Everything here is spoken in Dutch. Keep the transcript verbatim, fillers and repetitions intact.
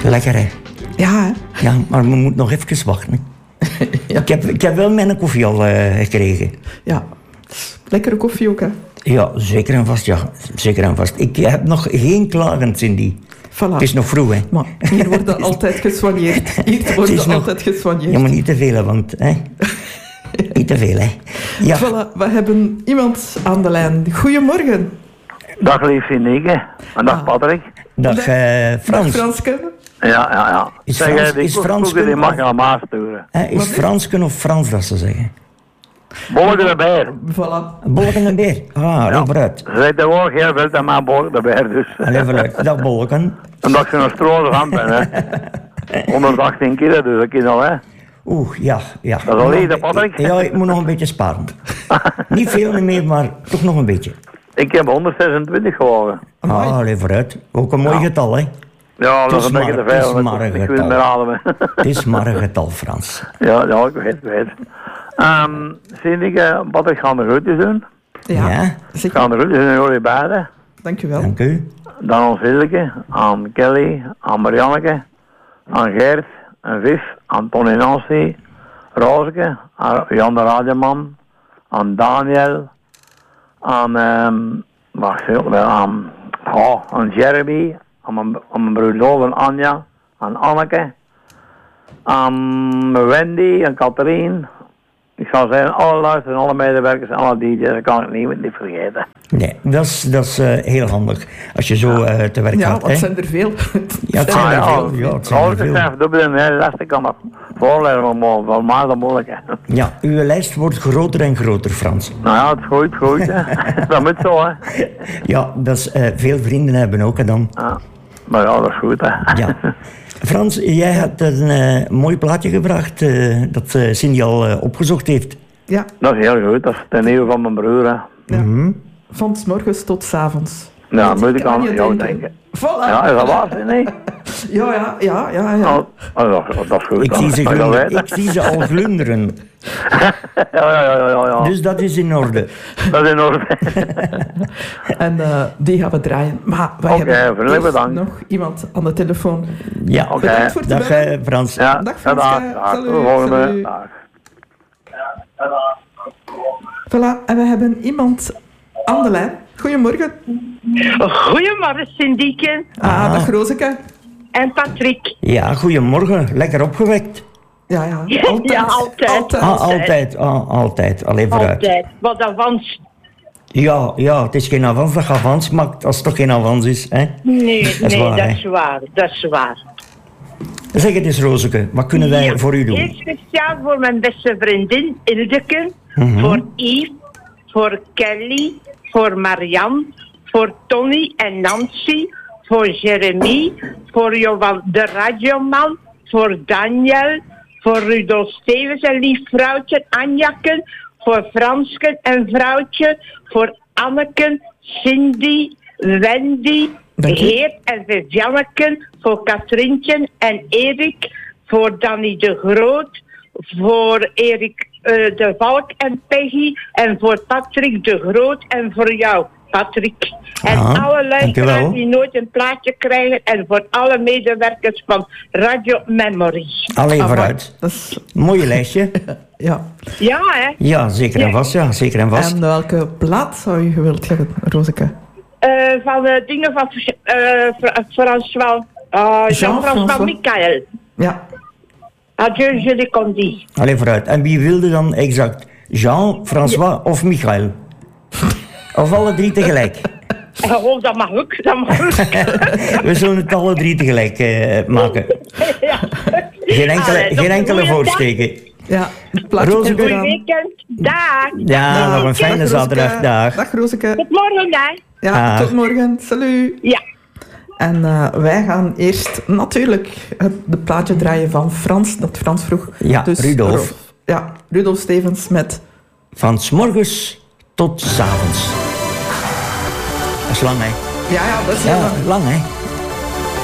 Lekker, hè? Ja, hè? Ja, maar we moeten nog even wachten. Ja. Ik, heb, ik heb wel mijn koffie al uh, gekregen. Ja, lekkere koffie ook, hè? Ja, zeker en vast, ja. Zeker en vast. Ik heb nog geen klagen, Cindy. Voilà. Het is nog vroeg, hè? Maar hier worden altijd geswanjeerd. Hier worden nog... altijd geswanjeerd. Ja, maar niet te veel, want... Hè? Niet te veel, hè? Ja. Voilà, we hebben iemand aan de lijn. Goedemorgen. Dag liefje Nieke. En dag ah. Patrick. Dag uh, Frans. Dag Fransken. Ja, ja, ja. Is Frans, zeg, die is Fransken die mag je aan Maas sturen. Uh, is Fransken of Frans dat ze zeggen? Bolken de beer. Voilà. Bolken de beer. Ah, ja. Leef vooruit. Ze zei er ook heel veel aan mijn bolken de beer, dus. Leef vooruit. Dag Bolken. En dat ik zo'n stroze hand ben, hè. honderdachttien kilo, dus dat kind al, hè. Oeh, ja, ja. Dat is al eten, Patrick. Ja, ik moet nog een beetje sparen. Niet veel meer, maar toch nog een beetje. Ik heb honderdzesentwintig gewogen. Ah, leef vooruit. Ook een mooi ja. getal, hè. Ja, dat is een beetje te veel. Het is maar een getal. Het is maar een getal, Frans. Ja, ja, ik weet, ik weet. Um, zie ik, wat ik ga de groetjes doen. Ja, ja. Ik ga de groetjes doen aan jullie beiden. Dank u wel. Dank u. Dan aan Silke, aan Kelly, aan Marianneke, aan Geert, aan Viv, aan Tony Nancy, Rooseke, aan Jan de Radioman, aan Daniel, aan, um, wacht even, aan, oh, aan Jeremy, aan mijn, aan mijn broer Lov en Anja, aan Anneke, aan Wendy en Katrien. Ik zou zeggen, alle luisteren, alle medewerkers, alle D J's, dat kan ik niet, niet vergeten. Nee, dat is, dat is uh, heel handig. Als je zo uh, te werk ja, gaat. Ja, het zijn er veel. Ja, het zijn er veel. Ja, het zijn er veel. Ja, dat is een hele lastig, kan dat voorlezen, maar wel maar dan moeilijk. Hè. Ja, uw lijst wordt groter en groter, Frans. Nou ja, het is goed, goed. Hè. Dat moet zo, hè. Ja, dat is, uh, veel vrienden hebben ook, hè, dan. Ja, maar ja, dat is goed, hè. Ja. Frans, jij hebt een uh, mooi plaatje gebracht uh, dat uh, Cindy al uh, opgezocht heeft. Ja. Dat is heel goed, dat is de nieuwe van mijn broer, hè. Ja. Mm-hmm. Van 's morgens tot 's avonds. Ja, dat moet ik aan jou denken. denken. Voilà. Ja, is dat waar, nee? Ja, ja, ja, ja. ja. Oh, oh, dat, dat is goed. Ik zie, ze glunderen, ik zie ze al glunderen. ja, ja, ja, ja, ja. Dus dat is in orde. Dat is in orde. En uh, die gaan we draaien. Maar wij okay, hebben eerst bedankt. nog iemand aan de telefoon. Ja, oké. Okay. Dag uh, Frans. Ja, dag Frans. Dag, dag. Tot de volgende. Dag. Voilà, en we hebben iemand aan de lijn. Goedemorgen. Goedemorgen, Cindyke. Ah, ah. Dag Rozeke. En Patrick. Ja, goedemorgen. Lekker opgewekt. Ja, ja. Altijd. Ja, altijd. Altijd. Ah, altijd. Ah, altijd. Alleen vooruit. Altijd. Wat avans. Ja, ja, het is geen avans dat avans maakt als het toch geen avans is. Hè? Nee, dat is nee, waar, dat hè? is waar. Dat is waar. Zeg het eens, Rozeke. Wat kunnen wij ja, voor u doen? Heel speciaal voor mijn beste vriendin Ildeke. Mm-hmm. Voor Yves. Voor Kelly. Voor Marianne. Voor Tony en Nancy. Voor Jeremy. Voor Johan de radioman. Voor Daniel. Voor Rudolf Stevens en lief vrouwtje Anjakken. Voor Fransken en vrouwtje. Voor Anneken, Cindy, Wendy, Geert en Vivianneken. Voor Katrientje en Erik. Voor Danny de Groot. Voor Erik uh, de Valk en Peggy. En voor Patrick de Groot. En voor jou, Patrick. En ah, alle luisteraars die nooit een plaatje krijgen. En voor alle medewerkers van Radio Memory. Alleen vooruit. Dat is... Mooie lijstje. Ja. Ja, hè? Ja, zeker en vast. Ja, zeker en vast. En welke plaat zou je gewild hebben, Rozeke? Uh, van de dingen van uh, François, uh, Jean-François Michael. Ja. Adieu, je les condis. Allee, vooruit. En wie wilde dan exact? Jean, François ja. of Michael? Of alle drie tegelijk? Oh, dat mag ook. Dat mag ook. We zullen het alle drie tegelijk uh, maken. Ja. Geen enkele, Allee, geen enkele voorsteken. Ja, het plaatje komt eraan. Goed weekend. Dag. Ja, dag. Nog een fijne dag, zaterdag. Dag. Dag, Rozeke. Tot morgen, hè. Ja, ah. tot morgen. Salut. Ja. En uh, wij gaan eerst natuurlijk het de plaatje draaien van Frans, dat Frans vroeg. Ja, dus, Rudolf. Rolf, ja, Rudolf Stevens met... Van 's morgens tot 's avonds. Dat is lang, hè? Ja, ja, dat is ja, heel lang. lang, hè?